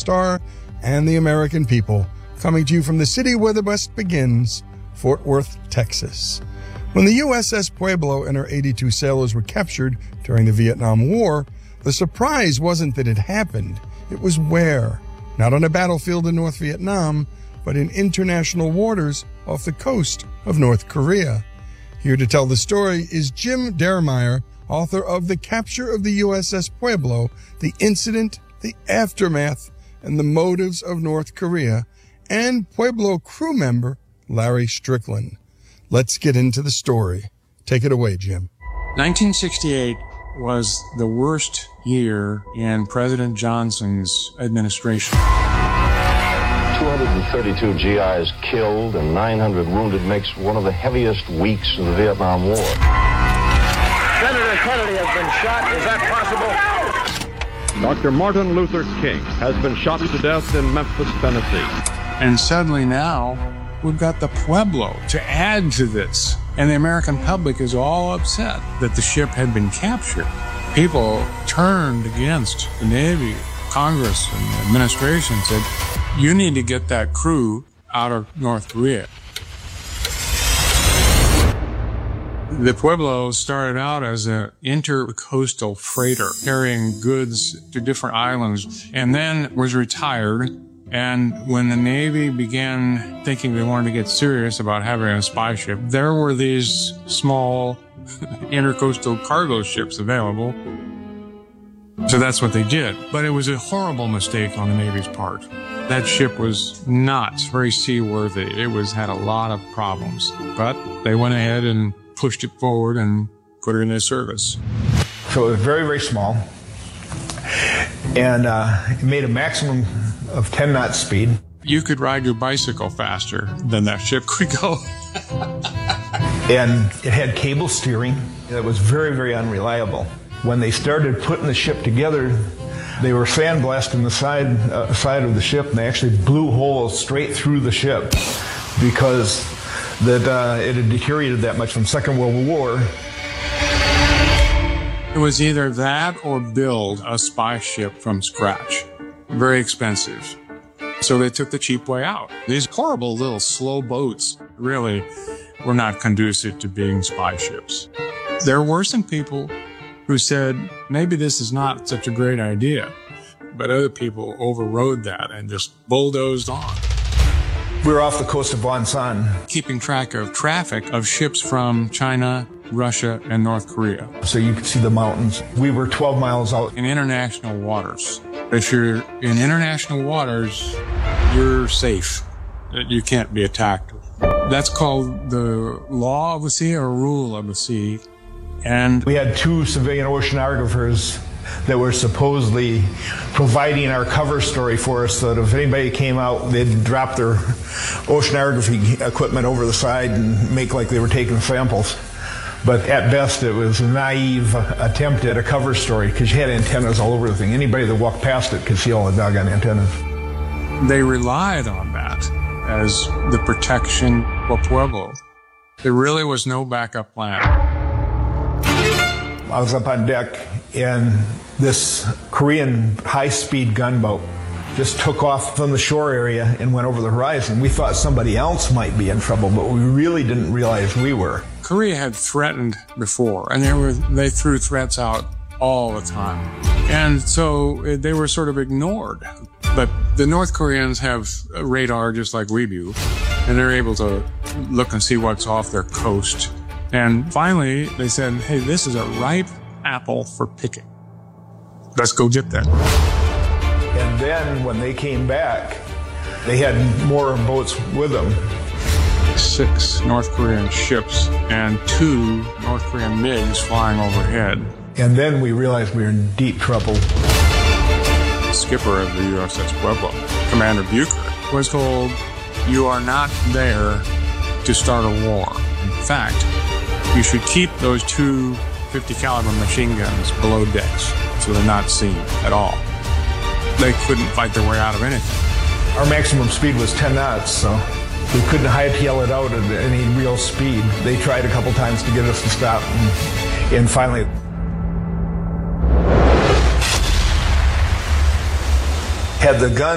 star and the American people, coming to you from the city where the best begins, Fort Worth, Texas. When the USS Pueblo and her 82 sailors were captured during the Vietnam War, the surprise wasn't that it happened, it was where. Not on a battlefield in North Vietnam, but in international waters off the coast of North Korea. Here to tell the story is Jim Dermeyer, author of The Capture of the USS Pueblo, The Incident, the Aftermath, and the Motives of North Korea, and Pueblo crew member Larry Strickland. Let's get into the story. Take it away, Jim. 1968 was the worst year in President Johnson's administration. 232 GIs killed and 900 wounded makes one of the heaviest weeks of the Vietnam War. Senator Kennedy has been shot. Is that possible? Dr. Martin Luther King has been shot to death in Memphis, Tennessee. And suddenly now, we've got the Pueblo to add to this. And the American public is all upset that the ship had been captured. People turned against the Navy, Congress, and the administration, said, you need to get that crew out of North Korea. The Pueblo started out as an intercoastal freighter carrying goods to different islands and then was retired. And when the Navy began thinking they wanted to get serious about having a spy ship, there were these small intercoastal cargo ships available. So that's what they did. But it was a horrible mistake on the Navy's part. That ship was not very seaworthy. It had a lot of problems. But they went ahead and pushed it forward and put it into service. So it was very, very small. And it made a maximum of 10 knots speed. You could ride your bicycle faster than that ship could go. And it had cable steering. It was very, very unreliable. When they started putting the ship together, they were sandblasting the side of the ship, and they actually blew holes straight through the ship because it had deteriorated that much from Second World War. It was either that or build a spy ship from scratch. Very expensive. So they took the cheap way out. These horrible little slow boats really were not conducive to being spy ships. There were some people who said, maybe this is not such a great idea. But other people overrode that and just bulldozed on. We were off the coast of Wonsan, keeping track of traffic of ships from China, Russia, and North Korea. So you could see the mountains. We were 12 miles out. In international waters. If you're in international waters, you're safe. You can't be attacked. That's called the law of the sea or rule of the sea. And we had 2 civilian oceanographers that were supposedly providing our cover story for us, so that if anybody came out, they'd drop their oceanography equipment over the side and make like they were taking samples. But at best, it was a naive attempt at a cover story because you had antennas all over the thing. Anybody that walked past it could see all the doggone antennas. They relied on that as the protection for Pueblo. There really was no backup plan. I was up on deck, and this Korean high-speed gunboat just took off from the shore area and went over the horizon. We thought somebody else might be in trouble, but we really didn't realize we were. Korea had threatened before, and they threw threats out all the time. And so they were sort of ignored. But the North Koreans have radar just like we do, and they're able to look and see what's off their coast. And finally, they said, hey, this is a ripe apple for picking. Let's go get that. And then when they came back, they had more boats with them. 6 North Korean ships and 2 North Korean MiGs flying overhead. And then we realized we were in deep trouble. The skipper of the USS Pueblo, Commander Bucher, was told, you are not there to start a war. In fact, you should keep those 2 50 caliber machine guns below decks so they're not seen at all. They couldn't fight their way out of anything. Our maximum speed was 10 knots, so we couldn't hightail it out at any real speed. They tried a couple times to get us to stop, and finally had the gun